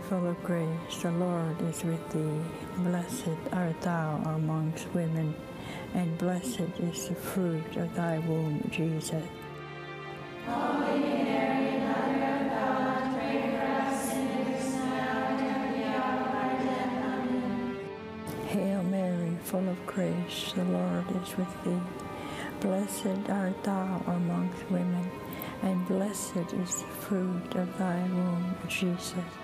full of grace, the Lord is with thee. Blessed art thou amongst women, and blessed is the fruit of thy womb, Jesus. Holy Mary, Mother of God, pray for us sinners now and at the hour of our death. Amen. Hail Mary, full of grace, the Lord is with thee. Blessed art thou amongst women, and blessed is the fruit of thy womb, Jesus.